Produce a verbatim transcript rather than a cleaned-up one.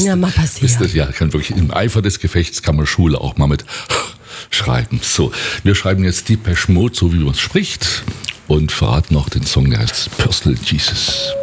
Kann ja mal passieren. Das, ja, kann wirklich im Eifer des Gefechts kann man Schule auch mal mit schreiben. So, wir schreiben jetzt Depeche Mode, so wie man es spricht, und verraten noch den Song, der heißt Personal Jesus.